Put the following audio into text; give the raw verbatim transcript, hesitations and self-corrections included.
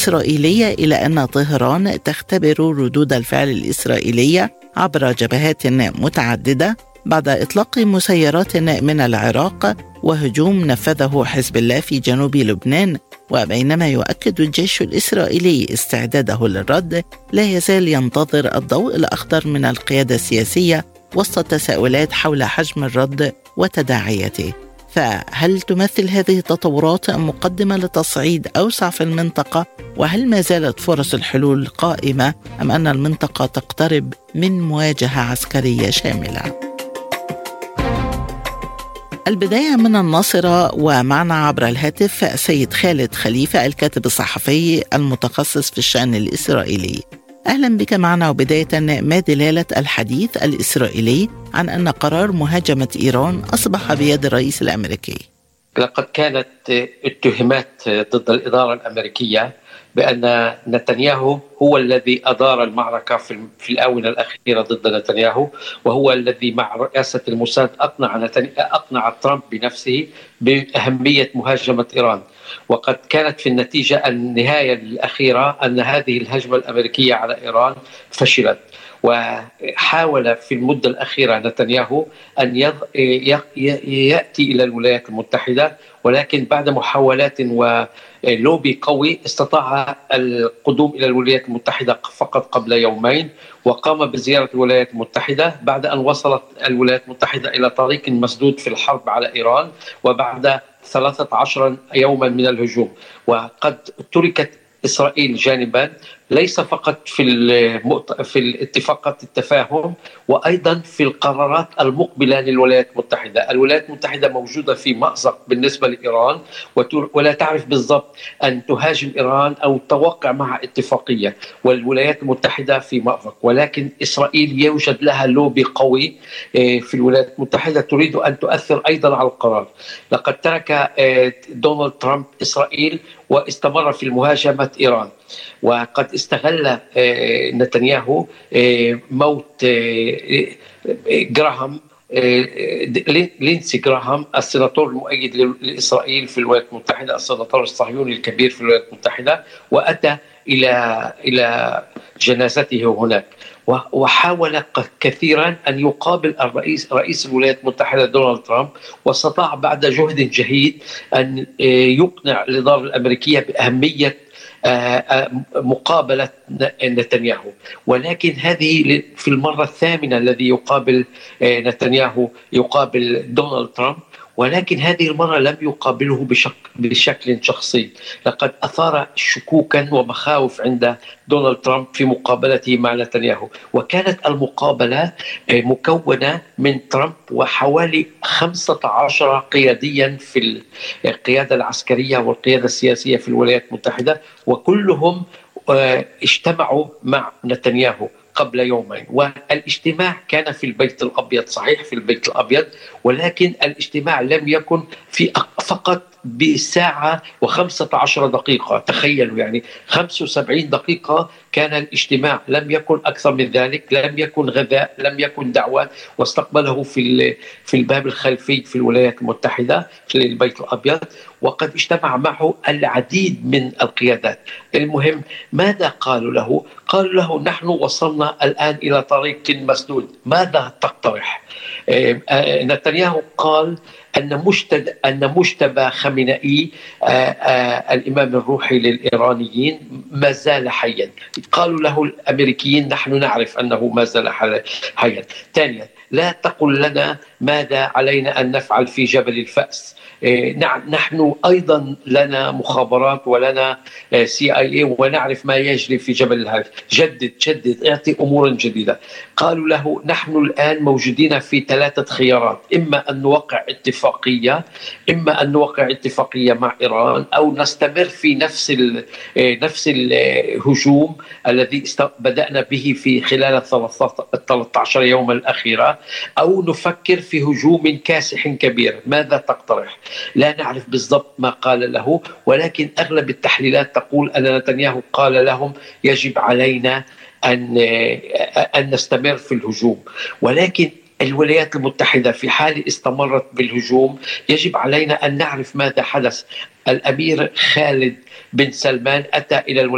الإسرائيلية إلى أن طهران تختبر ردود الفعل الإسرائيلية عبر جبهات متعددة بعد إطلاق مسيرات من العراق وهجوم نفذه حزب الله في جنوب لبنان. وبينما يؤكد الجيش الإسرائيلي استعداده للرد، لا يزال ينتظر الضوء الأخضر من القيادة السياسية وسط تساؤلات حول حجم الرد وتداعياته. فهل تمثل هذه التطورات مقدمة لتصعيد أوسع في المنطقة؟ وهل ما زالت فرص الحلول قائمة أم أن المنطقة تقترب من مواجهة عسكرية شاملة؟ البداية من الناصرة، ومعنا عبر الهاتف السيد خالد خليفة الكاتب الصحفي المتخصص في الشأن الإسرائيلي. أهلا بك معنا. وبداية، ما دلالة الحديث الإسرائيلي عن أن قرار مهاجمة إيران أصبح بيد الرئيس الأمريكي؟ لقد كانت اتهامات ضد الإدارة الأمريكية بأن نتنياهو هو الذي أدار المعركة في الآونة الأخيرة ضد نتنياهو، وهو الذي مع رئاسة الموساد أقنع, أقنع ترامب بنفسه بأهمية مهاجمة إيران. وقد كانت في النتيجة النهاية الأخيرة أن هذه الهجمة الأمريكية على إيران فشلت. وحاول في المدة الأخيرة نتنياهو أن يأتي إلى الولايات المتحدة، ولكن بعد محاولات ولوبي قوي استطاع القدوم إلى الولايات المتحدة فقط قبل يومين، وقام بزيارة الولايات المتحدة بعد أن وصلت الولايات المتحدة إلى طريق مسدود في الحرب على إيران، وبعد ثلاثة عشر يوما من الهجوم. وقد تركت إسرائيل جانبا، ليس فقط في في الاتفاقات التفاهم، وأيضا في القرارات المقبلة للولايات المتحدة. الولايات المتحدة موجودة في مأزق بالنسبة لإيران، ولا تعرف بالضبط أن تهاجم إيران أو توقع مع اتفاقية، والولايات المتحدة في مأزق. ولكن إسرائيل يوجد لها لوبي قوي في الولايات المتحدة تريد أن تؤثر أيضا على القرار. لقد ترك دونالد ترامب إسرائيل واستمر في مهاجمة إيران، وقد استغل نتنياهو موت جراهام لينسي جراهام السيناتور المؤيد لإسرائيل في الولايات المتحدة، السيناتور الصهيوني الكبير في الولايات المتحدة، وأتى إلى إلى جنازته هناك. وحاول كثيرا أن يقابل الرئيس رئيس الولايات المتحدة دونالد ترامب، واستطاع بعد جهد جهيد أن يقنع الإدارة الأمريكية بأهمية مقابلة نتنياهو. ولكن هذه في المرة الثامنة الذي يقابل نتنياهو يقابل دونالد ترامب، ولكن هذه المرة لم يقابله بشك بشكل شخصي. لقد أثار شكوكا ومخاوف عند دونالد ترامب في مقابلته مع نتنياهو، وكانت المقابلة مكونة من ترامب وحوالي خمسة عشر قياديا في القيادة العسكرية والقيادة السياسية في الولايات المتحدة، وكلهم اجتمعوا مع نتنياهو قبل يومين. والاجتماع كان في البيت الأبيض، صحيح في البيت الأبيض، ولكن الاجتماع لم يكن في فقط بساعة وخمسة عشر دقيقة. تخيلوا، يعني خمسة وسبعين دقيقة كان الاجتماع، لم يكن أكثر من ذلك. لم يكن غذاء، لم يكن دعوات، واستقبله في في الباب الخلفي في الولايات المتحدة في البيت الأبيض، وقد اجتمع معه العديد من القيادات. المهم ماذا قالوا له؟ قالوا له نحن وصلنا الآن إلى طريق مسدود، ماذا تقترح؟ نتنياهو قال أن مجتبى أن مجتبى خامنئي الإمام الروحي للإيرانيين ما زال حيا. قالوا له الأمريكيين نحن نعرف أنه ما زال حيا. ثانيا، لا تقل لنا ماذا علينا أن نفعل في جبل الفأس. نحن أيضا لنا مخابرات ولنا سي آي إيه ونعرف ما يجري في جبل الهارث. جدد جدد اعطي أمورا جديدة. قالوا له نحن الآن موجودين في ثلاثة خيارات، إما أن نوقع اتفاقية إما أن نوقع اتفاقية مع إيران، أو نستمر في نفس نفس الهجوم الذي بدأنا به في خلال ثلاثة عشر يوما الأخيرة، أو نفكر في هجوم كاسح كبير. ماذا تقترح؟ لا نعرف بالضبط ما قال له، ولكن أغلب التحليلات تقول أن نتنياهو قال لهم يجب علينا أن أن نستمر في الهجوم. ولكن الولايات المتحدة في حال استمرت بالهجوم يجب علينا أن نعرف ماذا حدث. الأمير خالد بن سلمان أتى إلى الولايات